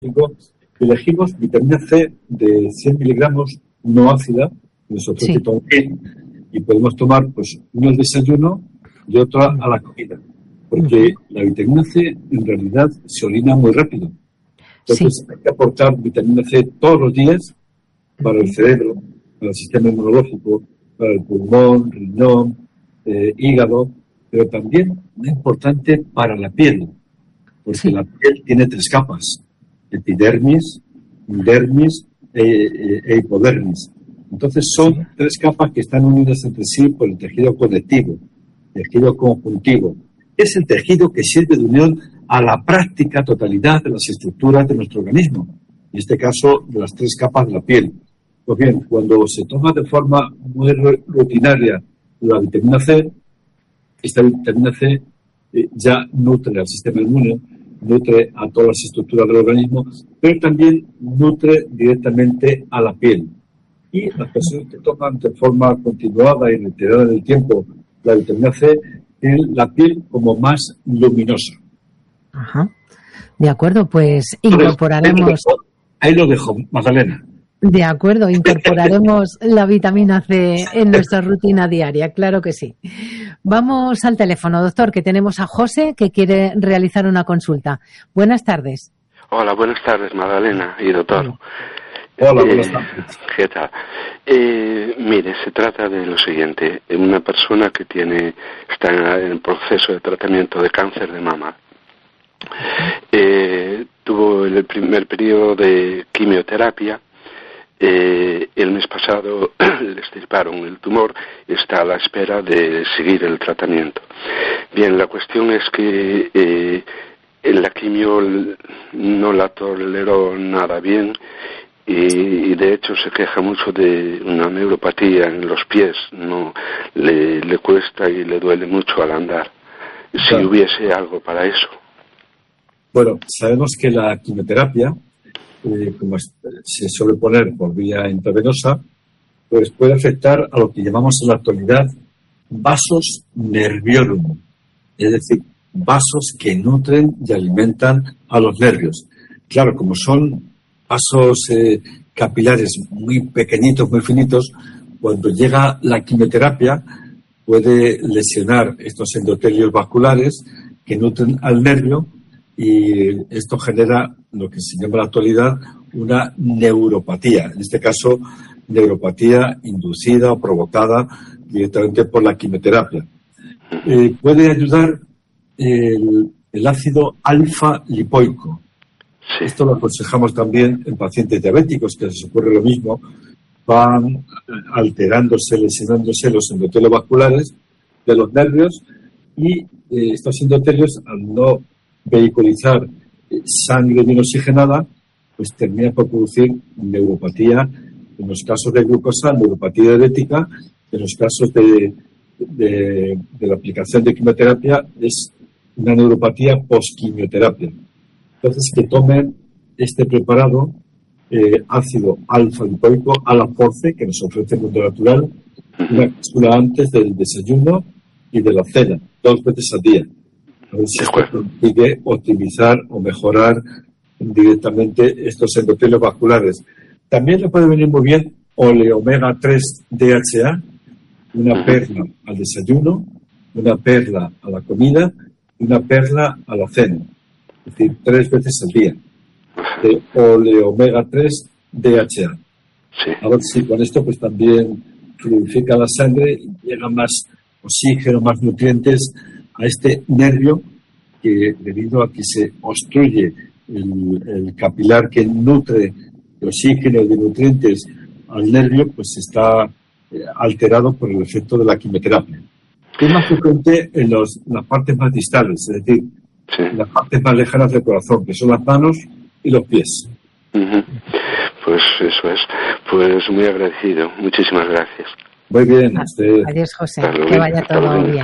elegimos vitamina C de 100 miligramos no ácida, que nos ofrece Tonkin, y podemos tomar pues uno al desayuno y otro a la comida, porque la vitamina C en realidad se orina muy rápido. Entonces hay que aportar vitamina C todos los días para el cerebro, para el sistema inmunológico, para el pulmón, riñón, hígado, pero también muy importante para la piel, porque la piel tiene 3 capas: epidermis, dermis e hipodermis. Entonces son 3 capas que están unidas entre sí por el tejido conectivo, tejido conjuntivo. Es el tejido que sirve de unión a la práctica totalidad de las estructuras de nuestro organismo, en este caso de las 3 capas de la piel. Pues bien, cuando se toma de forma muy rutinaria la vitamina C, esta vitamina C ya nutre al sistema inmune, nutre a todas las estructuras del organismo, pero también nutre directamente a la piel. Y las personas que toman de forma continuada y reiterada en el tiempo la vitamina C tienen la piel como más luminosa. De acuerdo, pues incorporaremos... Ahí lo dejo, Magdalena. De acuerdo, incorporaremos la vitamina C en nuestra rutina diaria, claro que sí. Vamos al teléfono, doctor, que tenemos a José que quiere realizar una consulta. Buenas tardes. Hola, buenas tardes, Magdalena y doctor. Hola, buenas tardes. ¿Qué tal? Mire, se trata de lo siguiente. Una persona que está en el proceso de tratamiento de cáncer de mama. Tuvo el primer periodo de quimioterapia. El mes pasado le extirparon el tumor y está a la espera de seguir el tratamiento. Bien, la cuestión es que la quimio no la toleró nada bien y de hecho se queja mucho de una neuropatía en los pies. No le cuesta y le duele mucho al andar. Si hubiese algo para eso. Bueno, sabemos que la quimioterapia, como se suele poner por vía intravenosa, pues puede afectar a lo que llamamos en la actualidad vasos nerviorum, es decir, vasos que nutren y alimentan a los nervios. Claro, como son vasos capilares muy pequeñitos, muy finitos, cuando llega la quimioterapia puede lesionar estos endotelios vasculares que nutren al nervio, y esto genera lo que se llama en la actualidad una neuropatía, en este caso neuropatía inducida o provocada directamente por la quimioterapia. Puede ayudar el ácido alfa-lipoico. Esto lo aconsejamos también en pacientes diabéticos, que les ocurre lo mismo, van alterándose, lesionándose los endotelios vasculares de los nervios, y estos endotelios, al no vehiculizar sangre bien oxigenada, pues termina por producir neuropatía, en los casos de glucosa, neuropatía diabética, en los casos de la aplicación de quimioterapia es una neuropatía posquimioterapia. Entonces, que tomen este preparado, ácido alfa-lipoico Alaforce, que nos ofrece el mundo natural, una cápsula antes del desayuno y de la cena, 2 veces al día. A ver si esto consigue optimizar o mejorar directamente estos endotelios vasculares. También le puede venir muy bien oleomega 3 DHA, una perla al desayuno, una perla a la comida y una perla a la cena. Es decir, 3 veces al día. De oleomega 3 DHA. A ver si con esto pues también fluidifica la sangre y llega más oxígeno, más nutrientes a este nervio, que debido a que se obstruye el capilar que nutre de oxígeno y de nutrientes al nervio, pues está alterado por el efecto de la quimioterapia. Es más frecuente en las partes más distales, es decir, las partes más lejanas del corazón, que son las manos y los pies. Pues eso es. Pues muy agradecido. Muchísimas gracias. Muy bien. Adiós, José. Que vaya todo bien.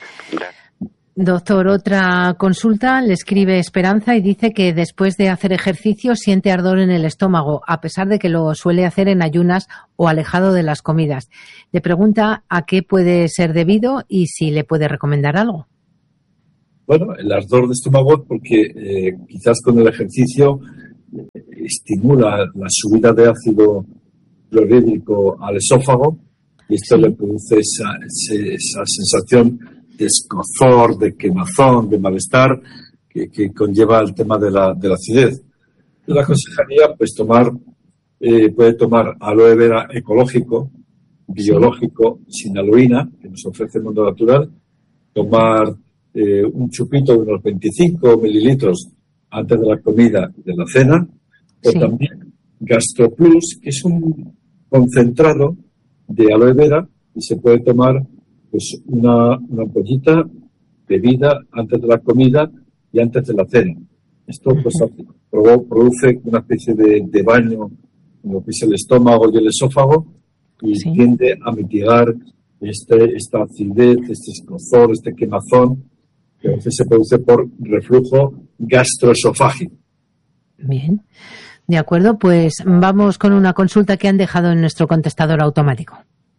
Doctor, otra consulta. Le escribe Esperanza y dice que después de hacer ejercicio siente ardor en el estómago, a pesar de que lo suele hacer en ayunas o alejado de las comidas. Le pregunta a qué puede ser debido y si le puede recomendar algo. Bueno, el ardor de estómago, porque quizás con el ejercicio estimula la subida de ácido clorhídrico al esófago y esto le produce esa sensación de escozor, de quemazón, de malestar que conlleva el tema de la acidez. Yo le aconsejaría pues puede tomar aloe vera ecológico, biológico, sin aloína, que nos ofrece el mundo natural, tomar un chupito de unos 25 mililitros antes de la comida y de la cena, o también GastroPlus, que es un concentrado de aloe vera y se puede tomar pues una ampollita bebida antes de la comida y antes de la cena. Esto pues produce una especie de baño en lo que es el estómago y el esófago y tiende a mitigar esta acidez, este escozor, este quemazón que a veces se produce por reflujo gastroesofágico. Bien, de acuerdo, pues vamos con una consulta que han dejado en nuestro contestador automático.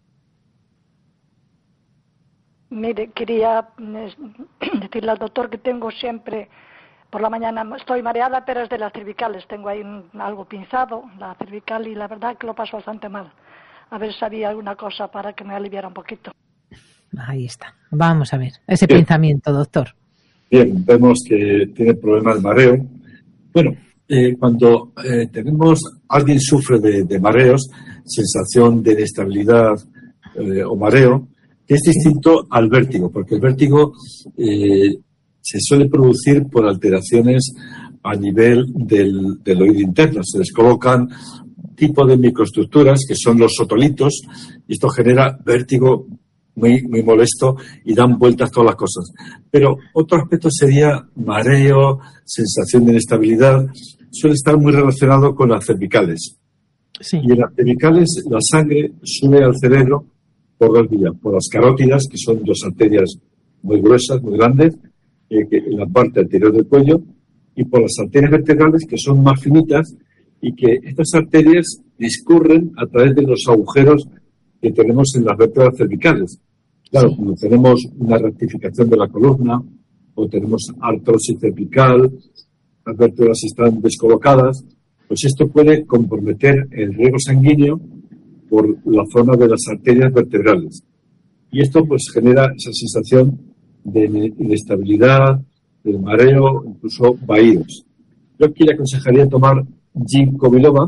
Mire, quería decirle al doctor que tengo siempre, por la mañana estoy mareada, pero es de las cervicales, tengo ahí algo pinzado, la cervical, y la verdad que lo paso bastante mal. A ver si había alguna cosa para que me aliviara un poquito. Ahí está. Vamos a ver ese pinzamiento, doctor. Bien, vemos que tiene problemas de mareo. Bueno, cuando alguien sufre de mareos, sensación de inestabilidad o mareo, que es distinto al vértigo, porque el vértigo se suele producir por alteraciones a nivel del oído interno. Se descolocan tipo de microestructuras que son los otolitos y esto genera vértigo muy, muy molesto y dan vueltas todas las cosas. Pero otro aspecto sería mareo, sensación de inestabilidad, suele estar muy relacionado con las cervicales. Sí. Y en las cervicales la sangre sube al cerebro por dos vías, por las carótidas, que son dos arterias muy gruesas, muy grandes, en la parte anterior del cuello, y por las arterias vertebrales, que son más finitas, y que estas arterias discurren a través de los agujeros que tenemos en las vértebras cervicales. Claro, cuando tenemos una rectificación de la columna, o tenemos artrosis cervical, las vértebras están descolocadas, pues esto puede comprometer el riego sanguíneo por la zona de las arterias vertebrales. Y esto pues genera esa sensación de inestabilidad, de mareo, incluso vaídos. Yo aquí le aconsejaría tomar ginkgo biloba,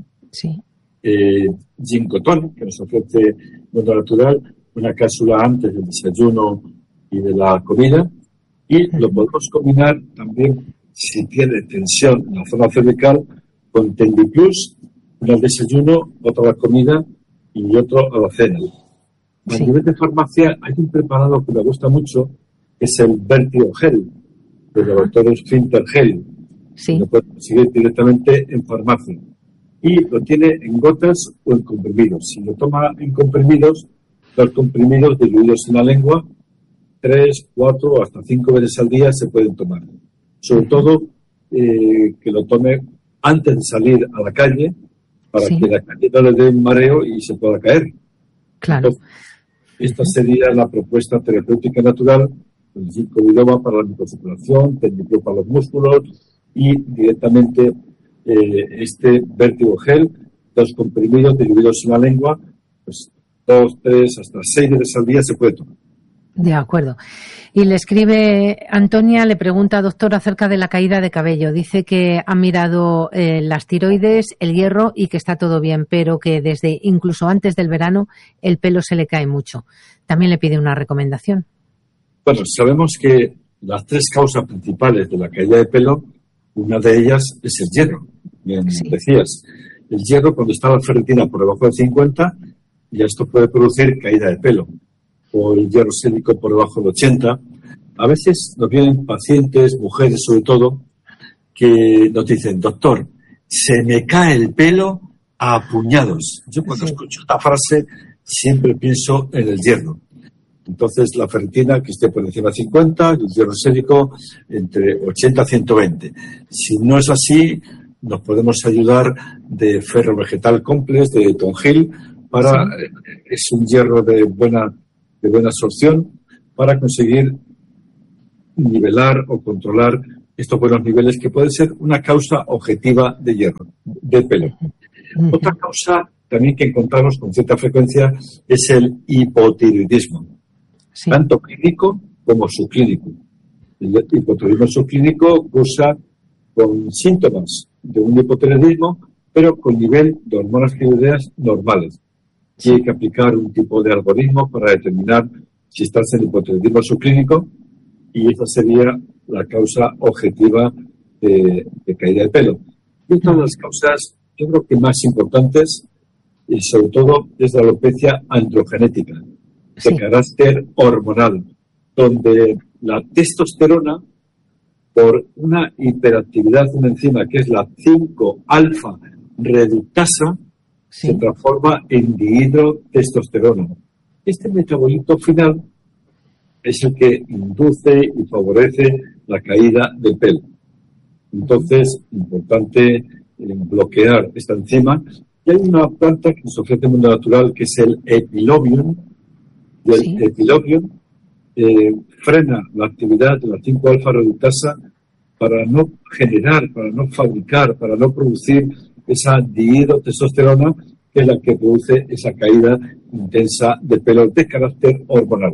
ginkgotón, que nos ofrece Mundo Natural, una cápsula antes del desayuno y de la comida, y lo podemos combinar también, si tiene tensión en la zona cervical, con Tendiplus, uno al desayuno, otro a la comida y otro a la cena. A nivel de farmacia hay un preparado que me gusta mucho, que es el Vertigo Gel, del laboratorio Finter Gel. Lo puede conseguir directamente en farmacia. Y lo tiene en gotas o en comprimidos. Si lo toma en comprimidos, los comprimidos diluidos en la lengua, 3, 4 o hasta 5 veces al día se pueden tomar. Sobre todo que lo tome antes de salir a la calle, para que la calle no le dé un mareo y se pueda caer. Claro. Entonces, esta sería la propuesta terapéutica natural, el ginkgo biloba para la microcirculación, Tendiplus para los músculos y directamente este Vertigo Gel, 2 comprimidos diluidos en la lengua, pues 2, 3, hasta 6 veces al día se puede tomar. De acuerdo. Y le escribe Antonia, le pregunta, doctor, acerca de la caída de cabello. Dice que ha mirado las tiroides, el hierro y que está todo bien, pero que desde incluso antes del verano el pelo se le cae mucho. También le pide una recomendación. Bueno, sabemos que las 3 causas principales de la caída de pelo, una de ellas es el hierro. Bien decías, el hierro cuando está la ferritina por debajo de 50, ya esto puede producir caída de pelo. O el hierro sélico por debajo de 80. A veces nos vienen pacientes, mujeres sobre todo, que nos dicen, doctor, se me cae el pelo a puñados. Yo cuando escucho esta frase siempre pienso en el hierro. Entonces la ferritina que esté por encima de 50 y el hierro sélico entre 80 y 120. Si no es así, nos podemos ayudar de ferro vegetal complex, de Tongil, es un hierro de buena absorción para conseguir nivelar o controlar estos buenos niveles que pueden ser una causa objetiva de hierro. de pelo. Otra causa también que encontramos con cierta frecuencia es el hipotiroidismo, tanto clínico como subclínico. El hipotiroidismo subclínico cursa con síntomas de un hipotiroidismo, pero con nivel de hormonas tiroideas normales. Y hay que aplicar un tipo de algoritmo para determinar si estás en hipotiroidismo subclínico, y esa sería la causa objetiva de caída de pelo. Y otra de las causas, yo creo que más importantes, y sobre todo, es la alopecia androgenética, de carácter hormonal, donde la testosterona, por una hiperactividad de una enzima que es la 5-alfa reductasa, se transforma en dihidrotestosterona. Este metabolito final es el que induce y favorece la caída del pelo. Entonces, importante bloquear esta enzima. Y hay una planta que nos ofrece el mundo natural, que es el epilobium. Y el epilobium frena la actividad de la 5-alfa reductasa para no generar, para no fabricar, para no producir esa dihidrotestosterona, que es la que produce esa caída intensa de pelo de carácter hormonal.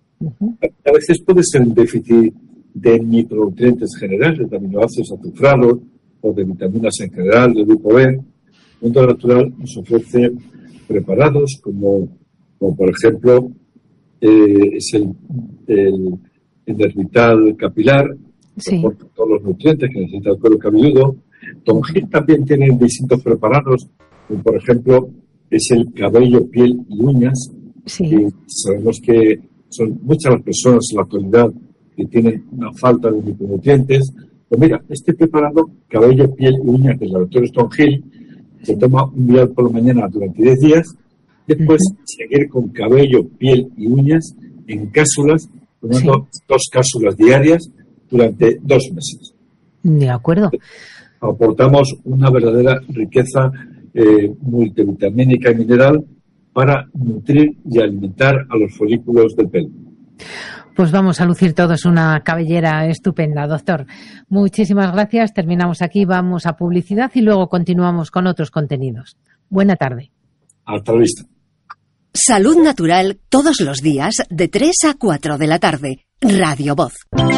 A veces puede ser un déficit de micronutrientes generales, de aminoácidos azufrados o de vitaminas en general, de grupo B. El mundo natural nos ofrece preparados como por ejemplo es el Enervital capilar, que aporta todos los nutrientes que necesita el cuero cabelludo. Tonjil también tiene distintos preparados, como por ejemplo es el cabello, piel y uñas. Y sabemos que son muchas las personas en la actualidad que tienen una falta de micronutrientes. Pues mira, este preparado, cabello, piel y uñas del laboratorio Tonjil, se toma un día por la mañana durante 10 días, después seguir con cabello, piel y uñas en cápsulas, tomando 2 cápsulas diarias durante 2 meses. De acuerdo. Aportamos una verdadera riqueza multivitamínica y mineral para nutrir y alimentar a los folículos del pelo. Pues vamos a lucir todos una cabellera estupenda, doctor. Muchísimas gracias. Terminamos aquí, vamos a publicidad y luego continuamos con otros contenidos. Buena tarde. Hasta la vista. Salud Natural todos los días de 3 a 4 de la tarde. Radio Voz.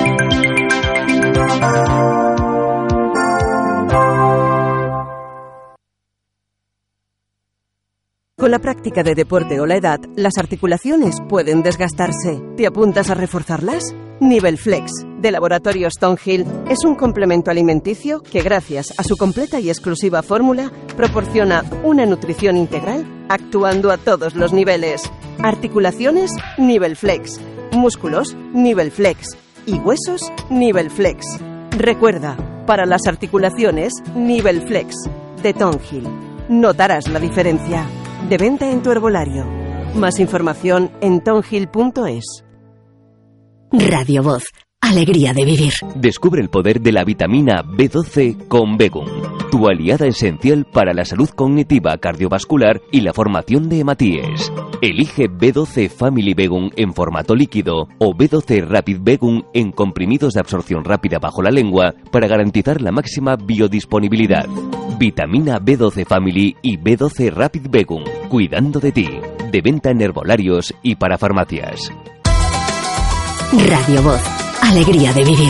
Con la práctica de deporte o la edad, las articulaciones pueden desgastarse. ¿Te apuntas a reforzarlas? Nivelflex, de Laboratorios Tonjil, es un complemento alimenticio que, gracias a su completa y exclusiva fórmula, proporciona una nutrición integral actuando a todos los niveles. Articulaciones, Nivelflex. Músculos, Nivelflex. Y huesos, Nivelflex. Recuerda, para las articulaciones, Nivelflex, de Tonjil. Notarás la diferencia. De venta en tu herbolario. Más información en tonjil.es. Radio Voz. Alegría de vivir. Descubre el poder de la vitamina B12 con Begum, tu aliada esencial para la salud cognitiva, cardiovascular y la formación de hematíes. Elige B12 Family Begum en formato líquido o B12 Rapid Begum en comprimidos de absorción rápida bajo la lengua para garantizar la máxima biodisponibilidad. Vitamina B12 Family y B12 Rapid Begum, cuidando de ti. De venta en herbolarios y para farmacias. Radio Voz. Alegría de vivir.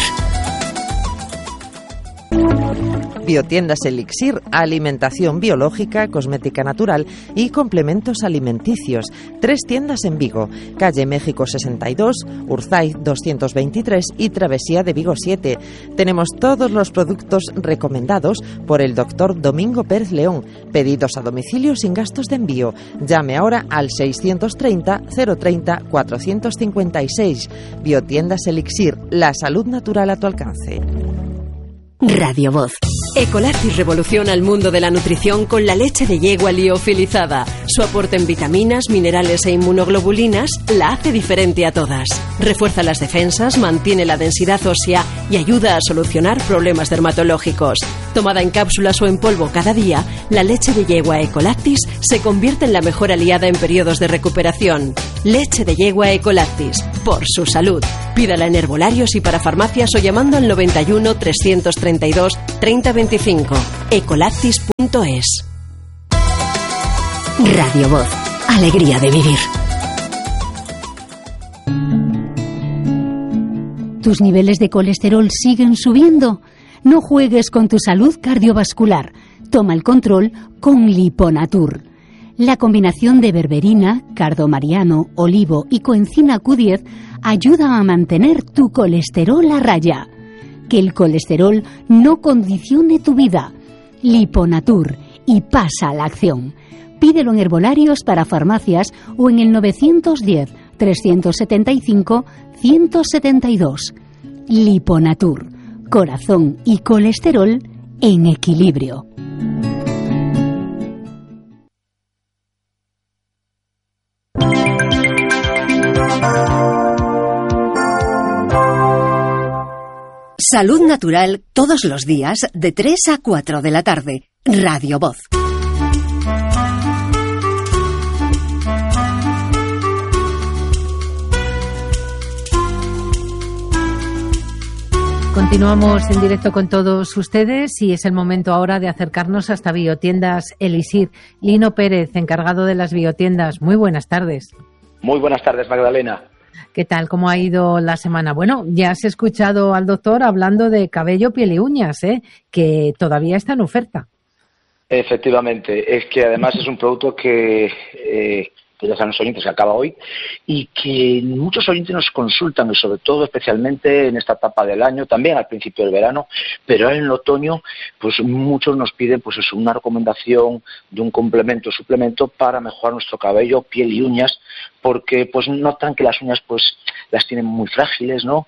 Biotiendas Elixir, alimentación biológica, cosmética natural y complementos alimenticios. 3 tiendas en Vigo, calle México 62, Urzaiz 223 y Travesía de Vigo 7. Tenemos todos los productos recomendados por el doctor Domingo Pérez León. Pedidos a domicilio sin gastos de envío. Llame ahora al 630 030 456. Biotiendas Elixir, la salud natural a tu alcance. Radio Voz. Ecolactis revoluciona el mundo de la nutrición con la leche de yegua liofilizada. Su aporte en vitaminas, minerales e inmunoglobulinas la hace diferente a todas. Refuerza las defensas, mantiene la densidad ósea y ayuda a solucionar problemas dermatológicos. Tomada en cápsulas o en polvo cada día, la leche de yegua Ecolactis se convierte en la mejor aliada en periodos de recuperación. Leche de yegua Ecolactis. Por su salud. Pídala en herbolarios y para farmacias o llamando al 91 332 3025. Ecolactis.es. Radio Voz. Alegría de vivir. ¿Tus niveles de colesterol siguen subiendo? No juegues con tu salud cardiovascular. Toma el control con Liponatur. La combinación de berberina, cardomariano, olivo y coenzima Q10 ayuda a mantener tu colesterol a raya. Que el colesterol no condicione tu vida. Liponatur, y pasa a la acción. Pídelo en herbolarios para farmacias o en el 910 375 172. Liponatur, corazón y colesterol en equilibrio. Salud Natural todos los días de 3 a 4 de la tarde. Radio Voz. Continuamos en directo con todos ustedes y es el momento ahora de acercarnos hasta Biotiendas Elixir. Lino Pérez, encargado de las biotiendas. Muy buenas tardes. Muy buenas tardes, Magdalena. ¿Qué tal? ¿Cómo ha ido la semana? Bueno, ya has escuchado al doctor hablando de cabello, piel y uñas, que todavía está en oferta. Efectivamente, es que además es un producto que ya saben los oyentes, que acaba hoy, y que muchos oyentes nos consultan, y sobre todo, especialmente en esta etapa del año, también al principio del verano, pero en el otoño, pues muchos nos piden pues eso, una recomendación de un complemento, suplemento para mejorar nuestro cabello, piel y uñas, porque pues notan que las uñas pues las tienen muy frágiles, ¿no?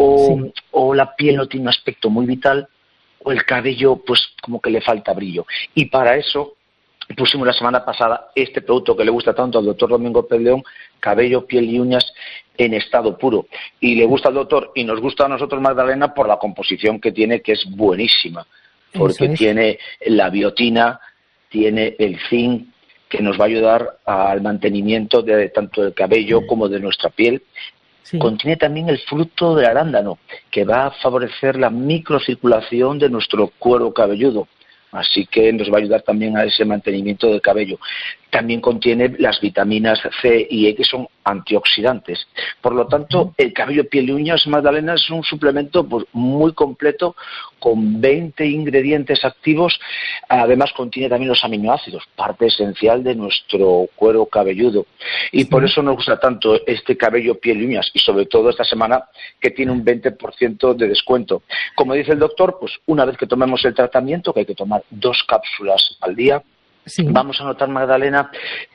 O la piel no tiene un aspecto muy vital, o el cabello pues como que le falta brillo. Y para eso pusimos la semana pasada este producto que le gusta tanto al doctor Domingo Pérez León, cabello, piel y uñas en estado puro. Y le gusta al doctor y nos gusta a nosotros, Magdalena, por la composición que tiene, que es buenísima. Porque tiene la biotina, tiene el zinc, que nos va a ayudar al mantenimiento de tanto del cabello como de nuestra piel. Sí. Contiene también el fruto del arándano, que va a favorecer la microcirculación de nuestro cuero cabelludo. Así que nos va a ayudar también a ese mantenimiento del cabello. También contiene las vitaminas C y E, que son antioxidantes. Por lo tanto, el cabello, piel y uñas, Magdalena, es un suplemento pues, muy completo, con 20 ingredientes activos. Además, contiene también los aminoácidos, parte esencial de nuestro cuero cabelludo. Y por eso nos gusta tanto este cabello, piel y uñas, y sobre todo esta semana, que tiene un 20% de descuento. Como dice el doctor, pues una vez que tomemos el tratamiento, que hay que tomar 2 cápsulas al día, vamos a notar, Magdalena,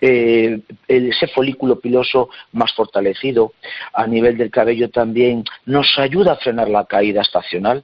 ese folículo piloso más fortalecido. A nivel del cabello también nos ayuda a frenar la caída estacional,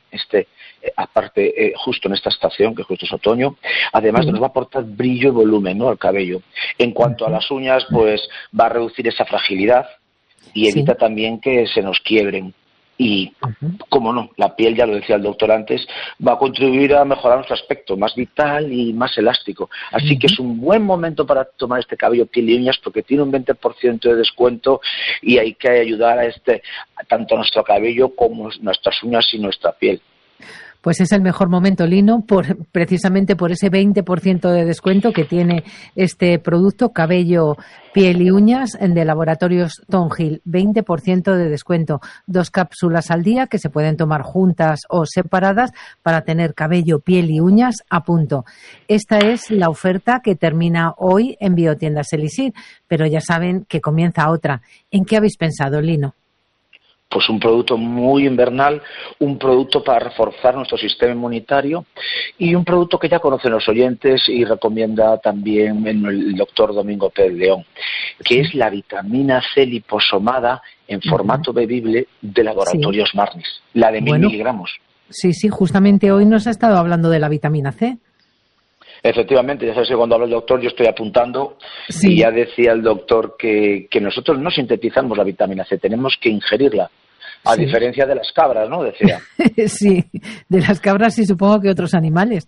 aparte justo en esta estación, que justo es otoño. Además nos va a aportar brillo y volumen, ¿no?, al cabello. En cuanto a las uñas, pues va a reducir esa fragilidad y evita también que se nos quiebren. Y, como no, la piel, ya lo decía el doctor antes, va a contribuir a mejorar nuestro aspecto más vital y más elástico. Así que es un buen momento para tomar este cabello, piel y uñas, porque tiene un 20% de descuento y hay que ayudar a tanto nuestro cabello como nuestras uñas y nuestra piel. Pues es el mejor momento, Lino, precisamente por ese 20% de descuento que tiene este producto, cabello, piel y uñas, de Laboratorios Thornhill. 20% de descuento. 2 cápsulas al día que se pueden tomar juntas o separadas para tener cabello, piel y uñas a punto. Esta es la oferta que termina hoy en Biotiendas Elixir, pero ya saben que comienza otra. ¿En qué habéis pensado, Lino? Pues un producto muy invernal, un producto para reforzar nuestro sistema inmunitario y un producto que ya conocen los oyentes y recomienda también el doctor Domingo Pérez León, que es la vitamina C liposomada en formato bebible de Laboratorios Marnis, la de 1000 miligramos. Sí, justamente hoy nos ha estado hablando de la vitamina C. Efectivamente, ya sabes que cuando habla el doctor yo estoy apuntando y ya decía el doctor que nosotros no sintetizamos la vitamina C, tenemos que ingerirla. A diferencia de las cabras, ¿no? Decía. Sí, de las cabras y supongo que otros animales.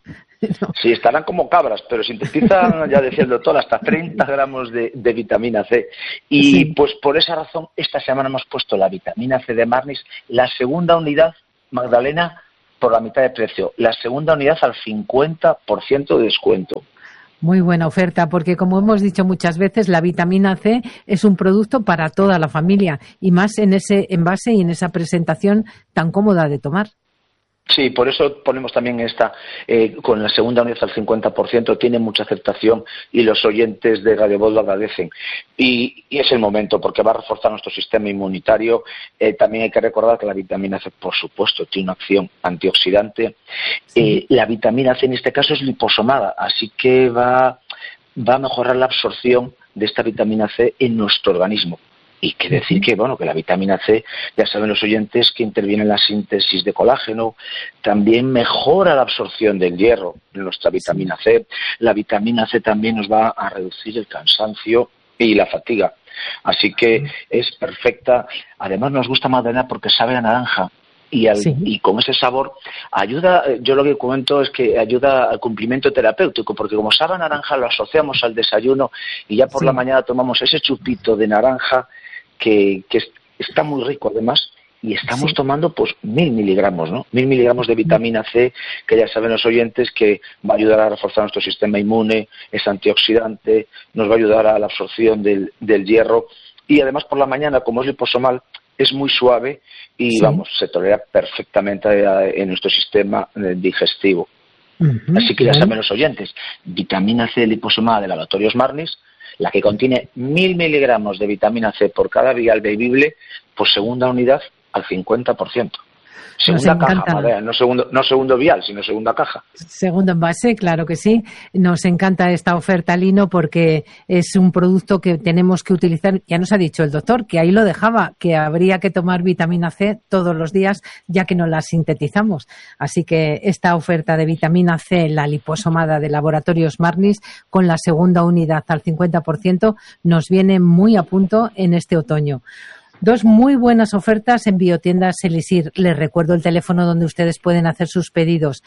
No. Sí, estarán como cabras, pero sintetizan, ya decía el doctor, hasta 30 gramos de vitamina C. Y pues por esa razón, esta semana hemos puesto la vitamina C de Marnis, la segunda unidad, Magdalena, por la mitad de precio. La segunda unidad al 50% de descuento. Muy buena oferta, porque como hemos dicho muchas veces, la vitamina C es un producto para toda la familia, y más en ese envase y en esa presentación tan cómoda de tomar. Sí, por eso ponemos también esta, con la segunda unidad al 50%, tiene mucha aceptación y los oyentes de Radio Voz lo agradecen. Y es el momento, porque va a reforzar nuestro sistema inmunitario. También hay que recordar que la vitamina C, por supuesto, tiene una acción antioxidante. Sí. La vitamina C en este caso es liposomada, así que va a mejorar la absorción de esta vitamina C en nuestro organismo. Y que decir que, bueno, que la vitamina C, ya saben los oyentes, que interviene en la síntesis de colágeno, también mejora la absorción del hierro en nuestra vitamina C. La vitamina C también nos va a reducir el cansancio y la fatiga. Así que es perfecta. Además nos gusta Magdalena porque sabe a naranja. Y con ese sabor ayuda, yo lo que comento es que ayuda al cumplimiento terapéutico, porque como sabe a naranja lo asociamos al desayuno y ya por la mañana tomamos ese chupito de naranja que está muy rico además, y estamos tomando pues 1000 miligramos, ¿no? 1000 miligramos de vitamina C, que ya saben los oyentes que va a ayudar a reforzar nuestro sistema inmune, es antioxidante, nos va a ayudar a la absorción del hierro, y además por la mañana, como es liposomal, es muy suave y se tolera perfectamente en nuestro sistema digestivo. Así que ya saben los oyentes, vitamina C liposomada de Laboratorios Marnis, la que contiene 1000 miligramos de vitamina C por cada vial bebible, por segunda unidad al 50%. Segunda caja, Madea, no segundo vial, sino segunda caja. Segundo envase, claro que sí. Nos encanta esta oferta, Lino, porque es un producto que tenemos que utilizar. Ya nos ha dicho el doctor que ahí lo dejaba, que habría que tomar vitamina C todos los días, ya que no la sintetizamos. Así que esta oferta de vitamina C, la liposomada de Laboratorios Marnis, con la segunda unidad al 50%, nos viene muy a punto en este otoño. Dos muy buenas ofertas en Biotiendas Elisir. Les recuerdo el teléfono donde ustedes pueden hacer sus pedidos.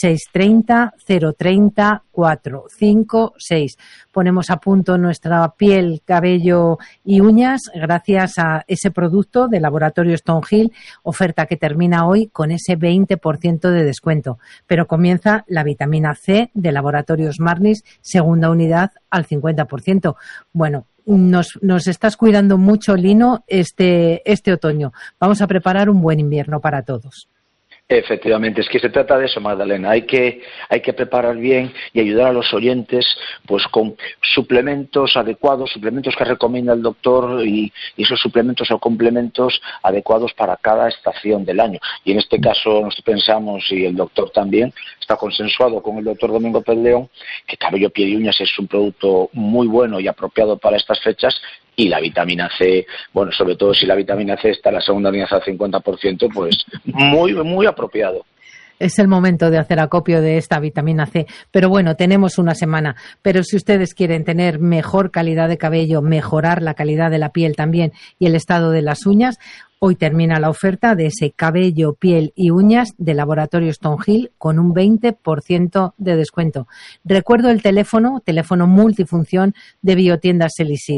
630-030-456. Ponemos a punto nuestra piel, cabello y uñas gracias a ese producto de Laboratorio Stonehill. Oferta que termina hoy con ese 20% de descuento. Pero comienza la vitamina C de Laboratorios Marnis, segunda unidad al 50%. Bueno, nos estás cuidando mucho, Lino, este otoño. Vamos a preparar un buen invierno para todos. Efectivamente, es que se trata de eso, Magdalena. Hay que preparar bien y ayudar a los oyentes pues con suplementos adecuados, suplementos que recomienda el doctor y esos suplementos o complementos adecuados para cada estación del año. Y en este caso nosotros pensamos, y el doctor también, está consensuado con el doctor Domingo Pérez León, que cabello, piel y uñas es un producto muy bueno y apropiado para estas fechas. Y la vitamina C, bueno, sobre todo si la vitamina C está en la segunda unidad al 50%, pues muy, muy apropiado. Es el momento de hacer acopio de esta vitamina C. Pero bueno, tenemos una semana. Pero si ustedes quieren tener mejor calidad de cabello, mejorar la calidad de la piel también y el estado de las uñas, hoy termina la oferta de ese cabello, piel y uñas de Laboratorio Stonehill con un 20% de descuento. Recuerdo el teléfono multifunción de Biotiendas Elisir,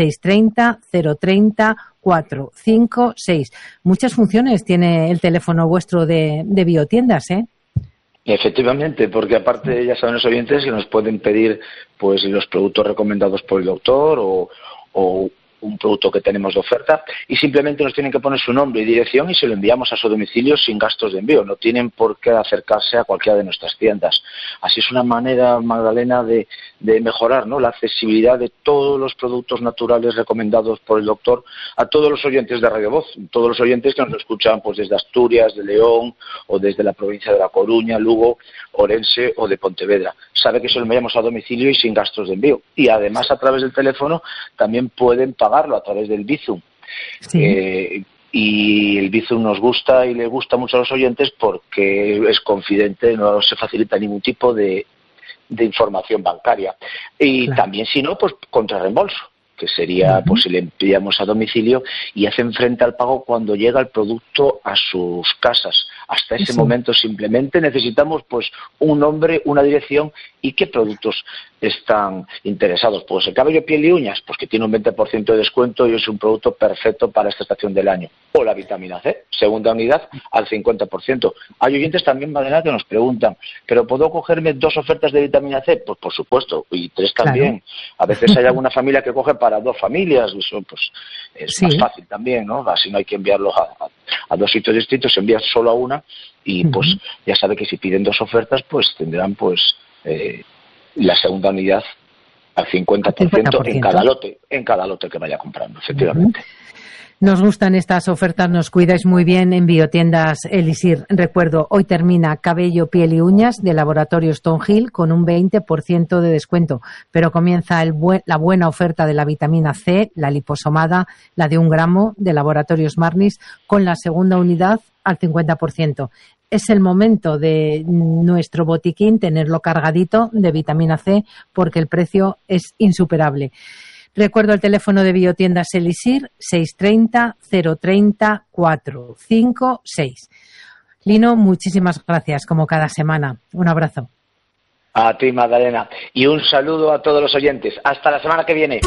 630-030-456. Muchas funciones tiene el teléfono vuestro de Biotiendas, ¿eh? Efectivamente, porque aparte ya saben los oyentes que nos pueden pedir pues los productos recomendados por el doctor o un producto que tenemos de oferta y simplemente nos tienen que poner su nombre y dirección y se lo enviamos a su domicilio sin gastos de envío. No tienen por qué acercarse a cualquiera de nuestras tiendas. Así es una manera, Magdalena, de mejorar, ¿no?, la accesibilidad de todos los productos naturales recomendados por el doctor a todos los oyentes de Radio Voz, todos los oyentes que nos escuchan pues desde Asturias, de León o desde la provincia de La Coruña, Lugo, Orense o de Pontevedra. Sabe que se lo enviamos a domicilio y sin gastos de envío. Y además a través del teléfono también pueden pagarlo a través del Bizum. Sí. Y el Bizum nos gusta y le gusta mucho a los oyentes porque es confidente, no se facilita ningún tipo de información bancaria. Y claro, también si no, pues contra reembolso. que sería pues si le enviamos a domicilio, y hacen frente al pago cuando llega el producto a sus casas. Hasta ese momento simplemente necesitamos pues un nombre, una dirección y qué productos están interesados. Pues el cabello, piel y uñas, pues que tiene un 20% de descuento y es un producto perfecto para esta estación del año. O la vitamina C, segunda unidad al 50%. Hay oyentes también, Madalena, que nos preguntan, ¿pero puedo cogerme 2 ofertas de vitamina C? Pues por supuesto, y 3 también. Claro. A veces hay alguna familia que coge para 2 familias, eso pues es más fácil también, ¿no? Así no hay que enviarlos a 2 sitios distintos, se envía solo a una y pues ya sabe que si piden 2 ofertas pues tendrán pues la segunda unidad al 50% en cada lote que vaya comprando, efectivamente. Nos gustan estas ofertas, nos cuidáis muy bien en Biotiendas Elixir. Recuerdo, hoy termina cabello, piel y uñas de Laboratorio Stonehill con un 20% de descuento, pero comienza la buena oferta de la vitamina C, la liposomada, la de 1 gramo de Laboratorios Marnis, con la segunda unidad al 50%. Es el momento de nuestro botiquín tenerlo cargadito de vitamina C porque el precio es insuperable. Recuerdo el teléfono de Biotiendas Elixir, 630 030 456. Lino, muchísimas gracias, como cada semana. Un abrazo. A ti, Magdalena. Y un saludo a todos los oyentes. Hasta la semana que viene.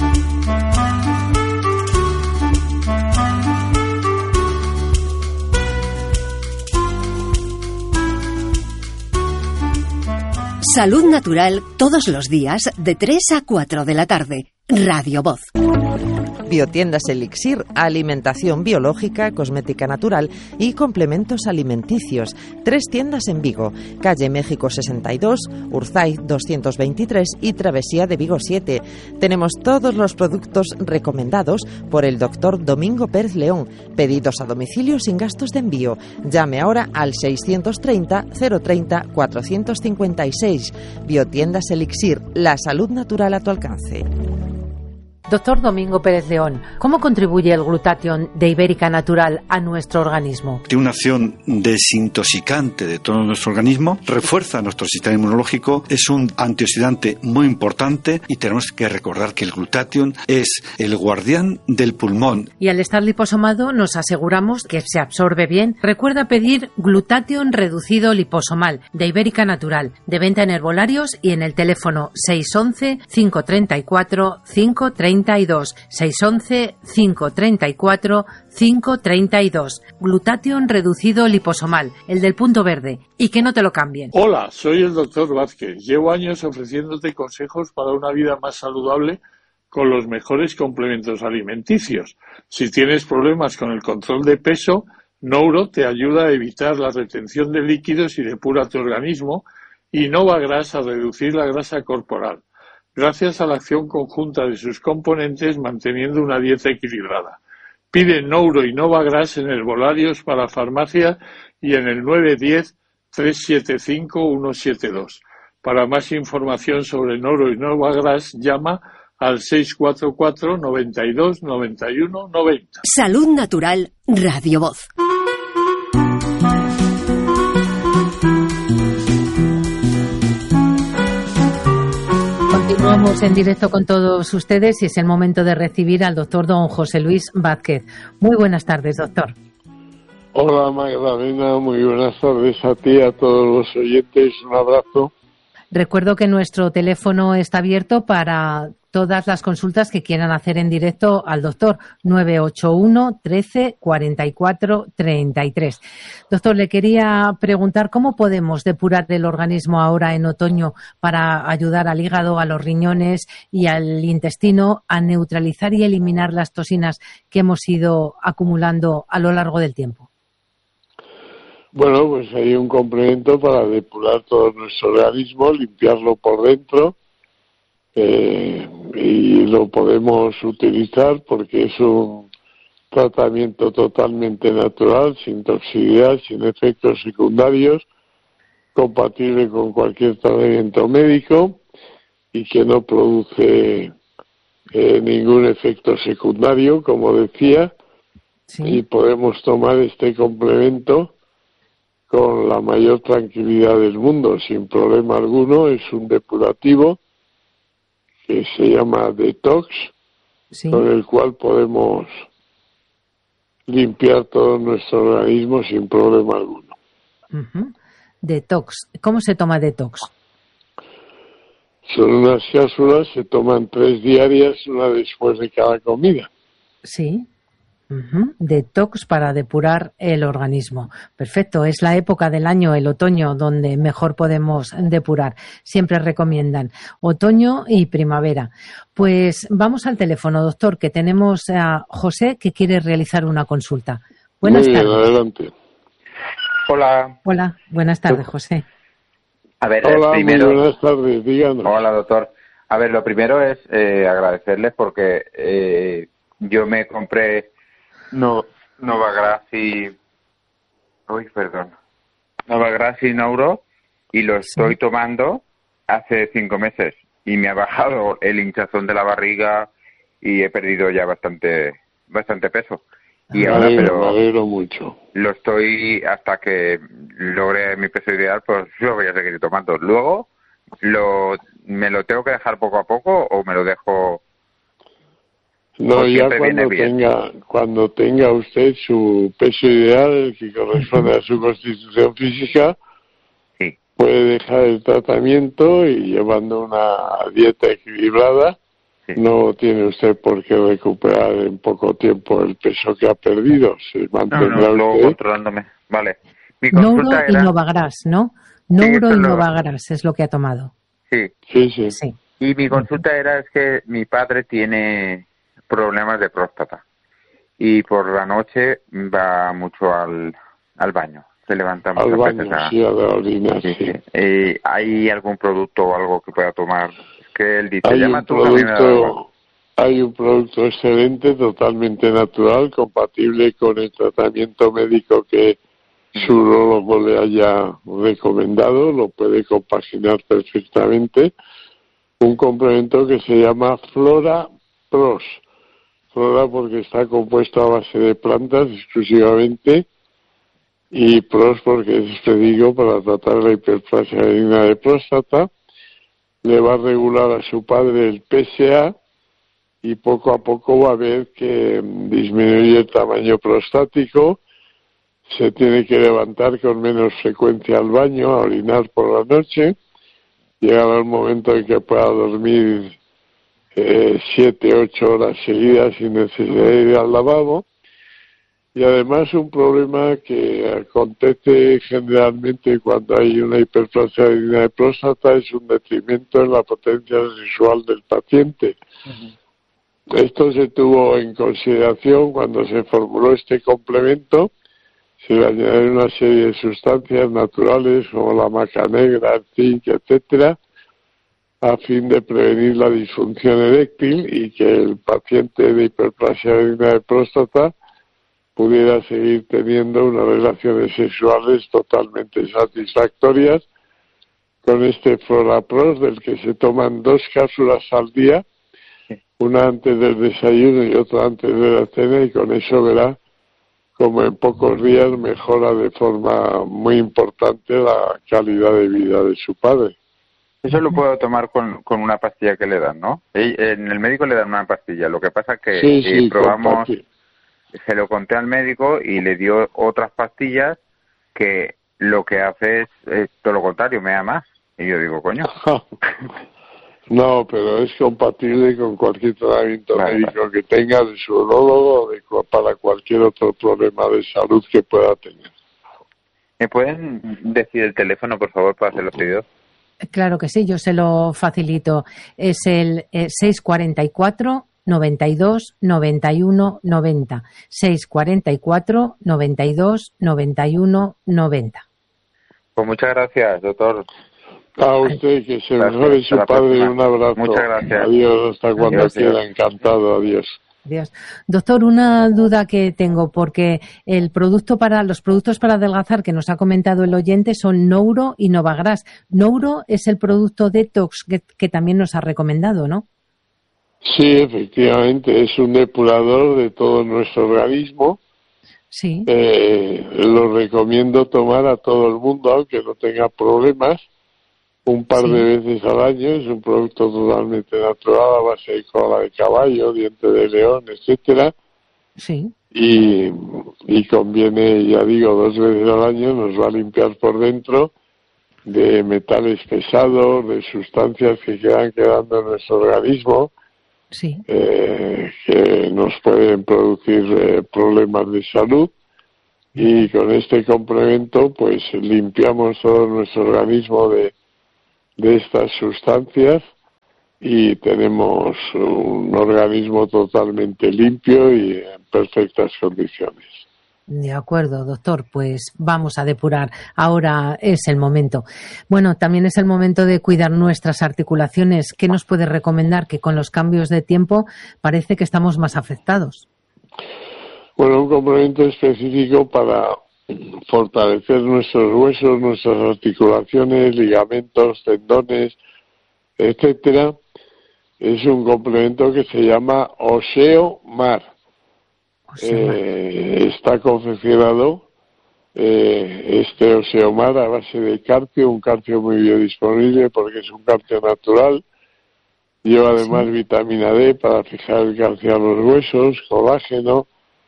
Salud Natural todos los días de 3 a 4 de la tarde. Radio Voz. Biotiendas Elixir, alimentación biológica, cosmética natural y complementos alimenticios. 3 tiendas en Vigo, calle México 62, Urzaiz 223 y Travesía de Vigo 7. Tenemos todos los productos recomendados por el doctor Domingo Pérez León. Pedidos a domicilio sin gastos de envío. Llame ahora al 630 030 456. Biotiendas Elixir, la salud natural a tu alcance. Doctor Domingo Pérez León, ¿cómo contribuye el glutatión de Ibérica Natural a nuestro organismo? Tiene una acción desintoxicante de todo nuestro organismo, refuerza nuestro sistema inmunológico, es un antioxidante muy importante y tenemos que recordar que el glutatión es el guardián del pulmón. Y al estar liposomado nos aseguramos que se absorbe bien. Recuerda pedir glutatión reducido liposomal de Ibérica Natural, de venta en herbolarios y en el teléfono 611 534 532. 611 534 532. Glutatión reducido liposomal, el del punto verde. Y que no te lo cambien. Hola, soy el doctor Vázquez. Llevo años ofreciéndote consejos para una vida más saludable con los mejores complementos alimenticios. Si tienes problemas con el control de peso, Nouro te ayuda a evitar la retención de líquidos y depura tu organismo, y Novagras a reducir la grasa corporal, gracias a la acción conjunta de sus componentes manteniendo una dieta equilibrada. Pide Nouro y Novagras en herbolarios para farmacia y en el 910-375-172. Para más información sobre Nouro y Novagras, llama al 644 92 91 90. Salud Natural, Radio Voz. Continuamos en directo con todos ustedes y es el momento de recibir al doctor don José Luis Vázquez. Muy buenas tardes, doctor. Hola, Magdalena, muy buenas tardes a ti, a todos los oyentes, un abrazo. Recuerdo que nuestro teléfono está abierto para todas las consultas que quieran hacer en directo al doctor, 981 13 44 33. Doctor, le quería preguntar cómo podemos depurar el organismo ahora en otoño para ayudar al hígado, a los riñones y al intestino a neutralizar y eliminar las toxinas que hemos ido acumulando a lo largo del tiempo. Bueno, pues hay un complemento para depurar todo nuestro organismo, limpiarlo por dentro, y lo podemos utilizar porque es un tratamiento totalmente natural, sin toxicidad, sin efectos secundarios, compatible con cualquier tratamiento médico y que no produce ningún efecto secundario, como decía, sí. Y podemos tomar este complemento con la mayor tranquilidad del mundo, sin problema alguno. Es un depurativo que se llama Detox con el cual podemos limpiar todo nuestro organismo sin problema alguno. Detox. ¿Cómo se toma detox? Son unas cápsulas, se toman 3 diarias, una después de cada comida. Sí. Detox para depurar el organismo. Perfecto, es la época del año, el otoño, donde mejor podemos depurar. Siempre recomiendan otoño y primavera. Pues vamos al teléfono, doctor, que tenemos a José que quiere realizar una consulta. Buenas tardes. Adelante. Hola. Hola, buenas tardes, José. A ver, Hola, primero... muy buenas tardes, díganos. Hola, doctor. A ver, lo primero es agradecerles porque yo me compré Novagras y Neuro y lo estoy tomando hace 5 meses y me ha bajado el hinchazón de la barriga y he perdido ya bastante peso. Y ahora, me alegro mucho. Lo estoy, hasta que logre mi peso ideal, pues lo voy a seguir tomando. Luego, ¿me lo tengo que dejar poco a poco o me lo dejo? No, ya cuando tenga usted su peso ideal, el que corresponde a su constitución física, puede dejar el tratamiento y llevando una dieta equilibrada, no tiene usted por qué recuperar en poco tiempo el peso que ha perdido. Se mantendrá luego controlándome. Vale. Mi Neuro consulta y Novagras, ¿no? Neuro y Novagras es lo que ha tomado. Sí. Y mi consulta es que mi padre tiene problemas de próstata y por la noche va mucho al baño, se levanta muchas veces a la orina, ¿hay algún producto o algo que pueda tomar? Es que él dice, hay un producto excelente, totalmente natural, compatible con el tratamiento médico que su urólogo le haya recomendado, lo puede compaginar perfectamente, un complemento que se llama Flora Pros. Flora porque está compuesto a base de plantas exclusivamente y Pros porque es digo para tratar la hiperplasia benigna de próstata. Le va a regular a su padre el PSA y poco a poco va a ver que disminuye el tamaño prostático, se tiene que levantar con menos frecuencia al baño, a orinar por la noche, llegará el momento en que pueda dormir 7-8 horas seguidas sin necesidad de ir al lavabo, y además un problema que acontece generalmente cuando hay una hiperplasia de próstata es un detrimento en la potencia sexual del paciente. Esto se tuvo en consideración cuando se formuló este complemento. Se le añadieron una serie de sustancias naturales como la maca negra, el zinc, etcétera, a fin de prevenir la disfunción eréctil y que el paciente de hiperplasia benigna de próstata pudiera seguir teniendo unas relaciones sexuales totalmente satisfactorias con este Florapros, del que se toman 2 cápsulas al día, una antes del desayuno y otra antes de la cena, y con eso verá como en pocos días mejora de forma muy importante la calidad de vida de su padre. Eso lo puedo tomar con una pastilla que le dan, ¿no? En el médico le dan una pastilla. Lo que pasa que probamos, se lo conté al médico y le dio otras pastillas que lo que hace es todo lo contrario, me da más. Y yo digo, coño. No, pero es compatible con cualquier tratamiento médico que tenga de su urólogo o para cualquier otro problema de salud que pueda tener. ¿Me pueden decir el teléfono, por favor, para hacer los pedidos? Claro que sí, yo se lo facilito. Es el 644 92 91 90. 644 92 91 90. Pues muchas gracias, doctor. A usted, que se mejore su padre. Un abrazo. Muchas gracias. Adiós, hasta cuando quiera. Encantado, adiós. Adiós. Doctor, una duda que tengo, porque los productos para adelgazar que nos ha comentado el oyente son Neuro y Novagras. Neuro es el producto detox que también nos ha recomendado, ¿no? Sí, efectivamente, es un depurador de todo nuestro organismo. Sí. Lo recomiendo tomar a todo el mundo, aunque no tenga problemas, un par de veces al año. Es un producto totalmente natural a base de cola de caballo, diente de león, etcétera. Sí. Y conviene, ya digo, 2 veces al año. Nos va a limpiar por dentro de metales pesados, de sustancias que quedan quedando en nuestro organismo, que nos pueden producir problemas de salud. Y con este complemento pues limpiamos todo nuestro organismo de estas sustancias y tenemos un organismo totalmente limpio y en perfectas condiciones. De acuerdo, doctor, pues vamos a depurar. Ahora es el momento. Bueno, también es el momento de cuidar nuestras articulaciones. ¿Qué nos puede recomendar? Que con los cambios de tiempo parece que estamos más afectados. Bueno, un complemento específico para fortalecer nuestros huesos, nuestras articulaciones, ligamentos, tendones, etcétera. Es un complemento que se llama Osteomar. Está confeccionado este Osteomar a base de calcio, un calcio muy biodisponible porque es un calcio natural. Lleva además vitamina D para fijar el calcio a los huesos, colágeno,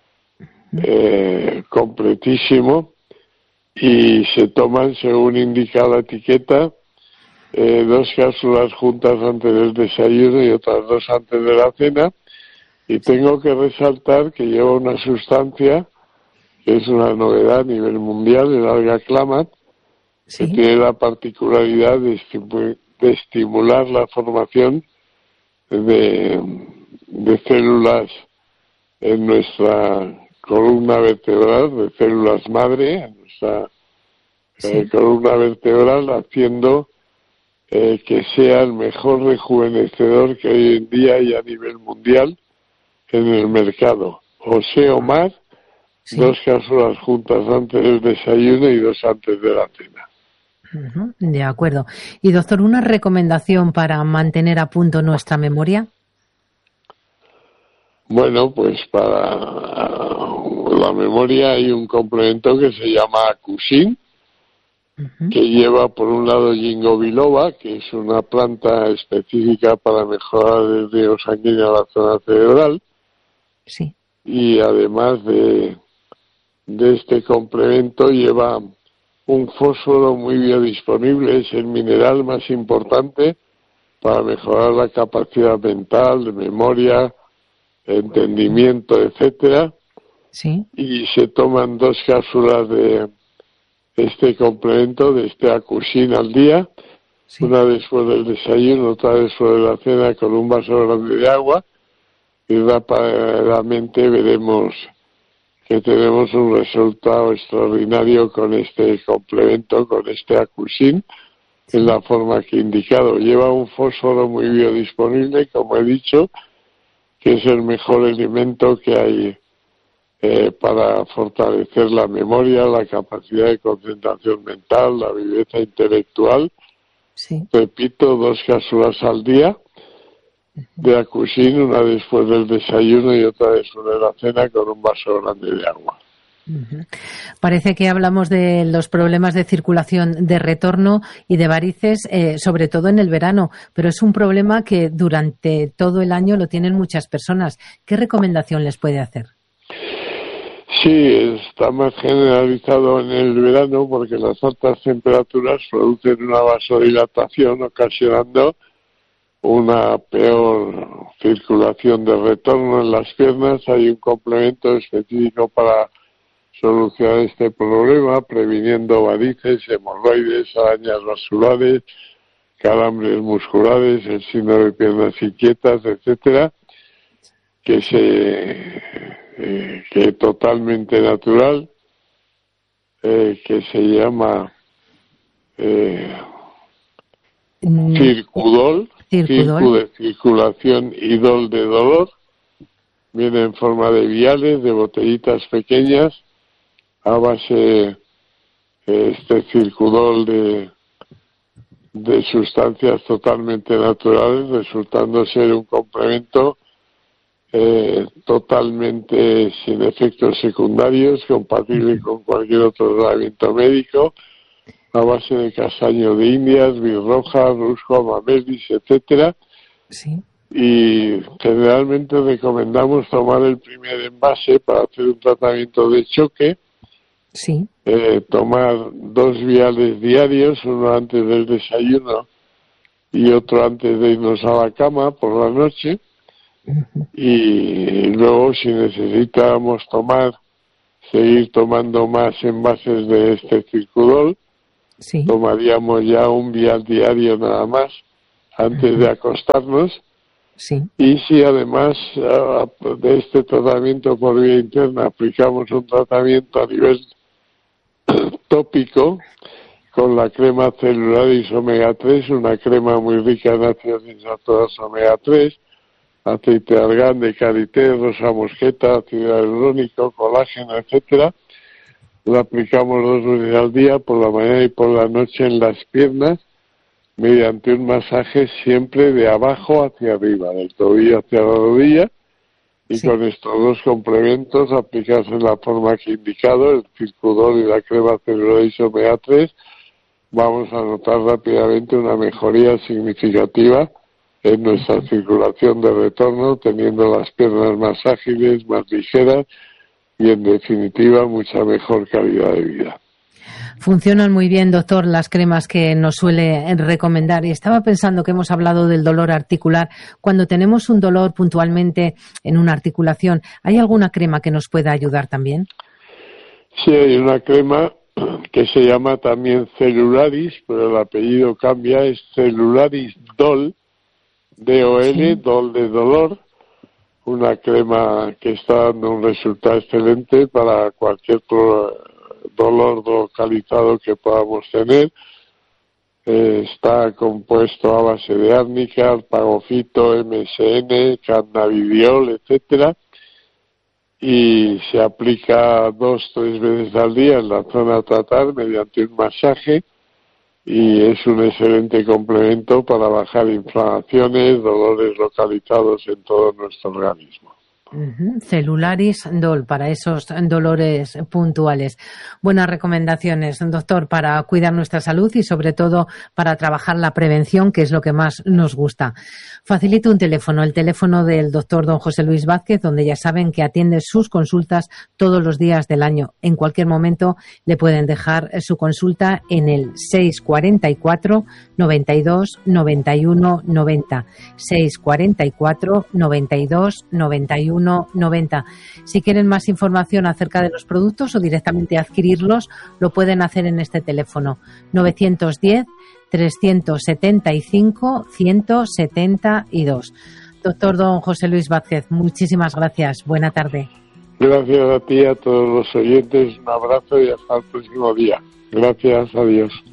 completísimo, y se toman, según indica la etiqueta, 2 cápsulas juntas antes del desayuno y otras 2 antes de la cena. Y tengo que resaltar que lleva una sustancia que es una novedad a nivel mundial, el alga clamat, que tiene la particularidad de estimular la formación de células en nuestra columna vertebral, de células madre, en nuestra columna vertebral, haciendo que sea el mejor rejuvenecedor que hoy en día hay a nivel mundial en el mercado. Osteomar, 2 cápsulas juntas antes del desayuno y 2 antes de la cena. De acuerdo. Y doctor, ¿una recomendación para mantener a punto nuestra memoria? Bueno, pues para la memoria hay un complemento que se llama Acusin, que lleva por un lado ginkgo biloba, que es una planta específica para mejorar el riego sanguíneo a la zona cerebral. Y además de este complemento lleva un fósforo muy biodisponible, es el mineral más importante para mejorar la capacidad mental, de memoria, entendimiento, etcétera. Y se toman 2 cápsulas de este complemento, de este Acusin al día, una después del desayuno, otra después de la cena, con un vaso grande de agua, y rápidamente veremos que tenemos un resultado extraordinario con este complemento, con este Acusin, en la forma que he indicado. Lleva un fósforo muy biodisponible, como he dicho, que es el mejor alimento que hay para fortalecer la memoria, la capacidad de concentración mental, la viveza intelectual. Repito, 2 cápsulas al día de Acusin, una después del desayuno y otra después de la cena, con un vaso grande de agua. Parece que hablamos de los problemas de circulación de retorno y de varices, sobre todo en el verano, pero es un problema que durante todo el año lo tienen muchas personas. ¿Qué recomendación les puede hacer? Sí, está más generalizado en el verano porque las altas temperaturas producen una vasodilatación, ocasionando una peor circulación de retorno en las piernas. Hay un complemento específico para solucionar este problema, previniendo varices, hemorroides, arañas vasculares, calambres musculares, el síndrome de piernas inquietas, etcétera, que es totalmente natural, que se llama Circudol, Circu de circulación y Dol de dolor. Viene en forma de viales, de botellitas pequeñas, a base este Circudol de sustancias totalmente naturales, resultando ser un complemento totalmente sin efectos secundarios, compatible con cualquier otro tratamiento médico, a base de castaño de Indias, birroja, rusco, mamelis, etcétera. Sí. Y generalmente recomendamos tomar el primer envase para hacer un tratamiento de choque. Sí. Tomar 2 viales diarios, uno antes del desayuno y otro antes de irnos a la cama por la noche. Y luego, si necesitamos seguir tomando más envases de este Circudol, sí, tomaríamos ya un vial diario nada más antes de acostarnos. Sí. Y si además de este tratamiento por vía interna aplicamos un tratamiento a nivel tópico con la crema Celularis Omega 3, una crema muy rica en ácidos insaturadados Omega 3, aceite de argán, de karité, rosa mosqueta, ácido hialurónico, colágeno, etcétera. Lo aplicamos 2 veces al día, por la mañana y por la noche en las piernas, mediante un masaje siempre de abajo hacia arriba, del tobillo hacia la rodilla, y sí, con estos 2 complementos aplicados en la forma que he indicado, el Circudol y la crema Celularis Omega 3, vamos a notar rápidamente una mejoría significativa en nuestra circulación de retorno, teniendo las piernas más ágiles, más ligeras y, en definitiva, mucha mejor calidad de vida. Funcionan muy bien, doctor, las cremas que nos suele recomendar. Y estaba pensando que hemos hablado del dolor articular. Cuando tenemos un dolor puntualmente en una articulación, ¿hay alguna crema que nos pueda ayudar también? Sí, hay una crema que se llama también Celularis, pero el apellido cambia, es Celularis Dol, DOL, sí, Dol de dolor, una crema que está dando un resultado excelente para cualquier dolor localizado que podamos tener. Está compuesto a base de árnica, alpagofito, MSM, cannabidiol, etcétera, y se aplica 2-3 veces al día en la zona a tratar mediante un masaje, y es un excelente complemento para bajar inflamaciones, dolores localizados en todo nuestro organismo. Celularis Dol, para esos dolores puntuales. Buenas recomendaciones, doctor, para cuidar nuestra salud y sobre todo para trabajar la prevención, que es lo que más nos gusta. Facilito un teléfono, el teléfono del doctor don José Luis Vázquez, donde ya saben que atiende sus consultas todos los días del año. En cualquier momento le pueden dejar su consulta en el 644 92 91 90. 644 92 91 90. Si quieren más información acerca de los productos o directamente adquirirlos, lo pueden hacer en este teléfono 910 375 172. Doctor don José Luis Vázquez, muchísimas gracias. Buena tarde. Gracias a ti y a todos los oyentes. Un abrazo y hasta el próximo día. Gracias, adiós.